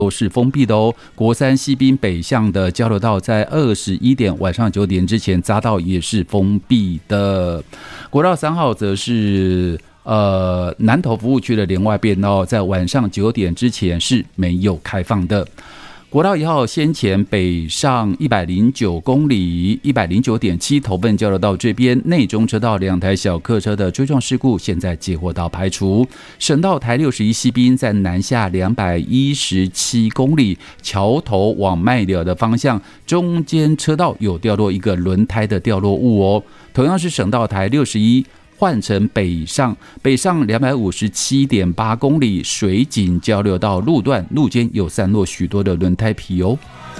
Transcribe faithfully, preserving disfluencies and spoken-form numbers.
都是封闭的哦。国三西滨北向的交流道在二十一点晚上九点之前匝道也是封闭的。国道三号则是呃南投服务区的连外变道在晚上九点之前是没有开放的。国道一号先前北上一百零九公里 一百零九点七 头份交流道这边内中车道两台小客车的追撞事故现在接获到排除。省道台六十一西滨在南下两百一十七公里桥头往麦寮的方向，中间车道有掉落一个轮胎的掉落物哦。同样是省道台六十一换成北上，北上 两百五十七点八公里水井交流道路段路肩有散落许多的轮胎皮哦。